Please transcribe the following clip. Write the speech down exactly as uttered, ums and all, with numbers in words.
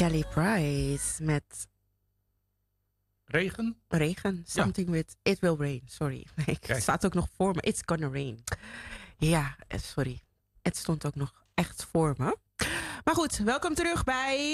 Kelly Price met Regen? regen. Something ja. with It Will Rain. Sorry. Het staat ook nog voor me. It's gonna rain. Ja, sorry. Het stond ook nog echt voor me. Maar goed, welkom terug bij